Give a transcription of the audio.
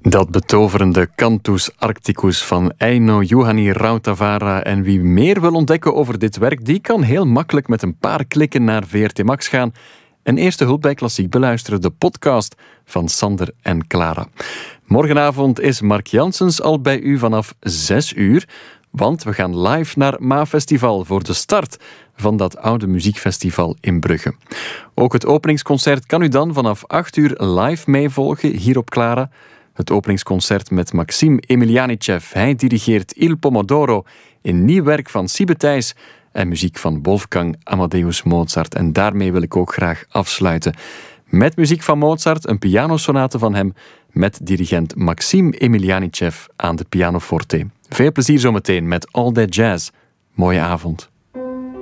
Dat betoverende Cantus Arcticus van Eino Juhani Rautavaara. En wie meer wil ontdekken over dit werk, die kan heel makkelijk met een paar klikken naar VRT Max gaan en Eerste Hulp bij Klassiek beluisteren, de podcast van Sander en Clara. Morgenavond is Mark Janssens al bij u vanaf 6 uur, want we gaan live naar MAFestival voor de start van dat oude muziekfestival in Brugge. Ook het openingsconcert kan u dan vanaf 8 uur live meevolgen hier op Clara. Het openingsconcert met Maxim Emilianichev. Hij dirigeert Il Pomodoro in nieuw werk van Siebe Thijs en muziek van Wolfgang Amadeus Mozart. En daarmee wil ik ook graag afsluiten met muziek van Mozart, een pianosonate van hem met dirigent Maxim Emilianichev aan de pianoforte. Veel plezier zometeen met All That Jazz. Mooie avond.